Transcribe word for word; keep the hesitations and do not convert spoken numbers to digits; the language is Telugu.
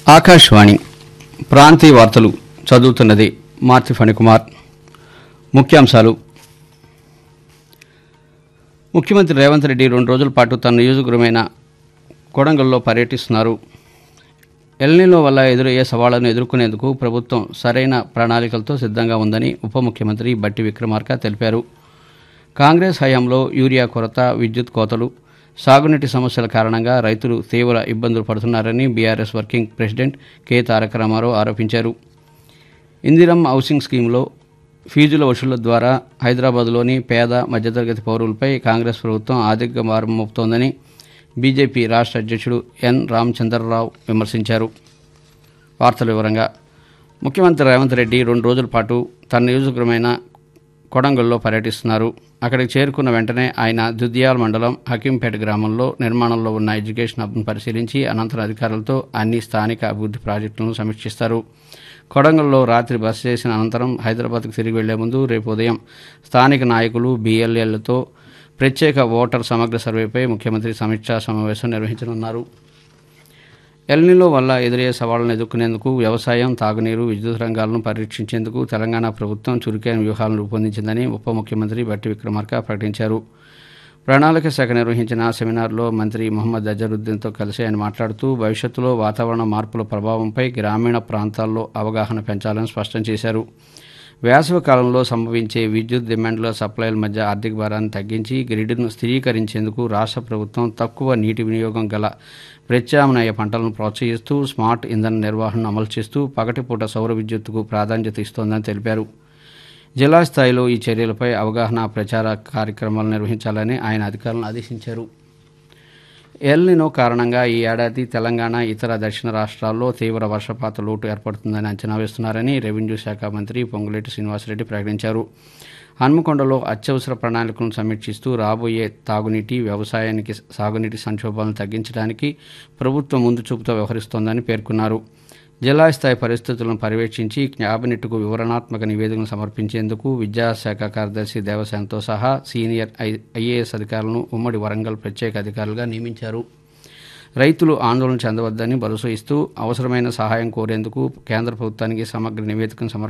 ఆకాశవాణి ప్రాంతీయ వార్తలు చదువుతున్నది మార్తి ఫణికుమార్. ముఖ్యాంశాలు. ముఖ్యమంత్రి రేవంత్ రెడ్డి రెండు రోజుల పాటు తన నియోజకవర్గమైన కొడంగల్లో పర్యటిస్తున్నారు. ఎల్నినో వల్ల ఎదురయ్యే సవాళ్లను ఎదుర్కొనేందుకు ప్రభుత్వం సరైన ప్రణాళికలతో సిద్ధంగా ఉందని ఉప ముఖ్యమంత్రి బట్టి విక్రమార్క తెలిపారు. కాంగ్రెస్ హయాంలో యూరియా కొరత, విద్యుత్ కోతలు, సాగునీటి సమస్యల కారణంగా రైతులు తీవ్ర ఇబ్బందులు పడుతున్నారని బీఆర్ఎస్ వర్కింగ్ ప్రెసిడెంట్ కె తారక రామారావు ఆరోపించారు. ఇందిరమ్మ హౌసింగ్ స్కీమ్లో ఫీజుల వసూళ్ల ద్వారా హైదరాబాద్లోని పేద మధ్యతరగతి పౌరులపై కాంగ్రెస్ ప్రభుత్వం ఆర్థిక భారం మోపుతోందని బీజేపీ రాష్ట్ర అధ్యక్షుడు ఎన్ రామచంద్రరావు విమర్శించారు. వార్తల వివరంగా. ముఖ్యమంత్రి రేవంత్ రెడ్డి రెండు రోజుల పాటు తన నియోజకవర్గమైన కొడంగల్లో పర్యటిస్తున్నారు. అక్కడికి చేరుకున్న వెంటనే ఆయన దుద్యాల మండలం హకీంపేట గ్రామంలో నిర్మాణంలో ఉన్న ఎడ్యుకేషన్ హబ్ను పరిశీలించి అనంతరం అధికారులతో అన్ని స్థానిక అభివృద్ధి ప్రాజెక్టులను సమీక్షిస్తారు. కొడంగల్లో రాత్రి బస చేసిన అనంతరం హైదరాబాద్కు తిరిగి వెళ్లే ముందు రేపు ఉదయం స్థానిక నాయకులు, బీఎల్ఏలతో ప్రత్యేక ఓటర్ సమగ్ర సర్వేపై ముఖ్యమంత్రి సమీక్షా సమావేశం నిర్వహించనున్నారు. ఎల్నినో వల్ల ఎదురయ్యే సవాళ్లను ఎదుర్కొనేందుకు వ్యవసాయం, తాగునీరు, విద్యుత్ రంగాలను పరీక్షించేందుకు తెలంగాణ ప్రభుత్వం చురుకైన వ్యూహాలను రూపొందించిందని ఉప ముఖ్యమంత్రి బట్టి విక్రమార్క ప్రకటించారు. ప్రణాళిక శాఖ నిర్వహించిన సెమినార్లో మంత్రి మొహమ్మద్ అజరుద్దీన్తో కలిసి ఆయన మాట్లాడుతూ భవిష్యత్తులో వాతావరణ మార్పుల ప్రభావంపై గ్రామీణ ప్రాంతాల్లో అవగాహన పెంచాలని స్పష్టం చేశారు. వేసవి కాలంలో సంభవించే విద్యుత్ డిమాండ్ల సప్లైల మధ్య ఆర్థిక భారాన్ని తగ్గించి గ్రిడ్ను స్థిరీకరించేందుకు రాష్ట్ర ప్రభుత్వం తక్కువ నీటి వినియోగం గల ప్రత్యామ్నాయ పంటలను ప్రోత్సహిస్తూ స్మార్ట్ ఇంధన నిర్వహణను అమలు చేస్తూ పగటిపూట సౌర విద్యుత్తుకు ప్రాధాన్యత ఇస్తోందని తెలిపారు. జిల్లా స్థాయిలో ఈ చర్యలపై అవగాహన ప్రచార కార్యక్రమాలు నిర్వహించాలని ఆయన అధికారులను ఆదేశించారు. ఎల్నినో కారణంగా ఈ ఏడాది తెలంగాణ, ఇతర దక్షిణ రాష్ట్రాల్లో తీవ్ర వర్షపాత లోటు ఏర్పడుతుందని అంచనా వేస్తున్నారని రెవెన్యూ శాఖ మంత్రి పొంగులేటి శ్రీనివాసరెడ్డి ప్రకటించారు. హన్మకొండలో అత్యవసర ప్రణాళికలను సమీక్షిస్తూ రాబోయే తాగునీటి, వ్యవసాయానికి సాగునీటి సంక్షోభాలను తగ్గించడానికి ప్రభుత్వం ముందు చూపుతో వ్యవహరిస్తోందని పేర్కొన్నారు. జిల్లా స్థాయి పరిస్థితులను పర్యవేక్షించి క్యాబినెట్కు వివరణాత్మక నివేదికను సమర్పించేందుకు విద్యాశాఖ కార్యదర్శి దేవసేనతో సహా సీనియర్ ఐఏఎస్ అధికారులను ఉమ్మడి వరంగల్ ప్రత్యేక అధికారులుగా నియమించారు. రైతులు ఆందోళన చెందవద్దని భరోసా ఇస్తూ అవసరమైన సహాయం కోరేందుకు కేంద్ర ప్రభుత్వానికి సమగ్ర నివేదికను సమర్పించారు.